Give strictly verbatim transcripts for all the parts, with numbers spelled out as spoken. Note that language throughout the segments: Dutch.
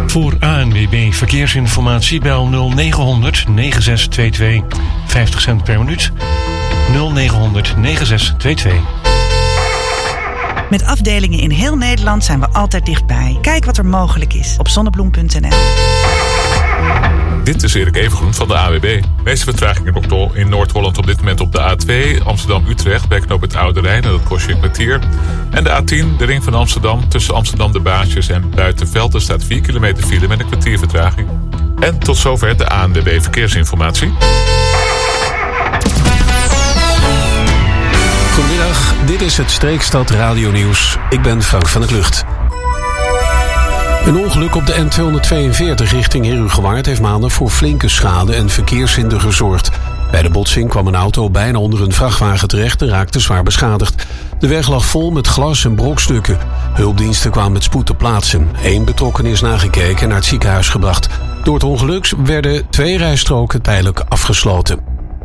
Voor A N W B Verkeersinformatie bel nul negen honderd negen zes twee twee. vijftig cent per minuut. nul negen honderd negen zes twee twee. Met afdelingen in heel Nederland zijn we altijd dichtbij. Kijk wat er mogelijk is op zonnebloem punt n l. Dit is Erik Evengroen van de A W B. De meeste vertragingen nog in Noord-Holland op dit moment op de A twee... Amsterdam-Utrecht bij knoop het Oude Rijn, en dat kost je een kwartier. En de A tien, de ring van Amsterdam, tussen Amsterdam de Baasjes en Buitenveld... staat vier kilometer file met een kwartier vertraging. En tot zover de A N W B Verkeersinformatie. Goedemiddag, dit is het Streekstad Radio Nieuws. Ik ben Frank van der Klucht. Een ongeluk op de N tweehonderdtweeënveertig richting Herugewaard heeft maandag voor flinke schade en verkeershinder gezorgd. Bij de botsing kwam een auto bijna onder een vrachtwagen terecht en raakte zwaar beschadigd. De weg lag vol met glas en brokstukken. Hulpdiensten kwamen met spoed ter plaatse. Eén betrokkenen is nagekeken en naar het ziekenhuis gebracht. Door het ongeluk werden twee rijstroken tijdelijk afgesloten.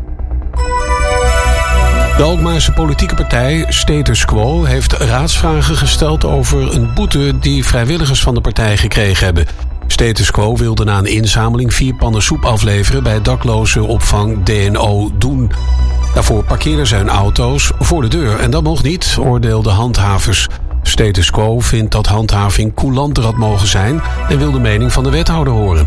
De Alkmaarse politieke partij Status Quo heeft raadsvragen gesteld over een boete die vrijwilligers van de partij gekregen hebben. Status Quo wilde na een inzameling vier pannen soep afleveren bij daklozenopvang D N O Doen. Daarvoor parkeerden ze hun auto's voor de deur en dat mocht niet, oordeelden handhavers. Status Quo vindt dat handhaving coulanter had mogen zijn en wil de mening van de wethouder horen.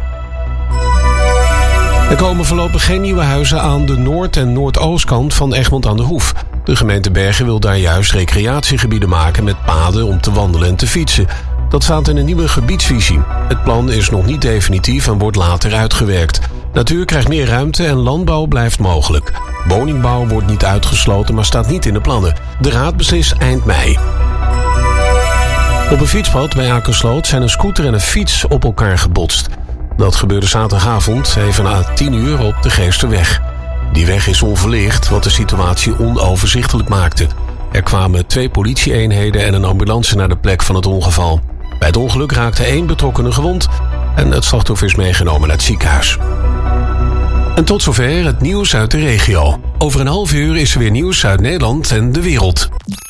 Er komen voorlopig geen nieuwe huizen aan de noord- en noordoostkant van Egmond aan de Hoef. De gemeente Bergen wil daar juist recreatiegebieden maken met paden om te wandelen en te fietsen. Dat staat in een nieuwe gebiedsvisie. Het plan is nog niet definitief en wordt later uitgewerkt. Natuur krijgt meer ruimte en landbouw blijft mogelijk. Woningbouw wordt niet uitgesloten, maar staat niet in de plannen. De raad beslist eind mei. Op een fietspad bij Akersloot zijn een scooter en een fiets op elkaar gebotst. Dat gebeurde zaterdagavond, even na tien uur, op de Geesterweg. Die weg is onverlicht, wat de situatie onoverzichtelijk maakte. Er kwamen twee politieeenheden en een ambulance naar de plek van het ongeval. Bij het ongeluk raakte één betrokkenen gewond en het slachtoffer is meegenomen naar het ziekenhuis. En tot zover het nieuws uit de regio. Over een half uur is er weer nieuws uit Nederland en de wereld.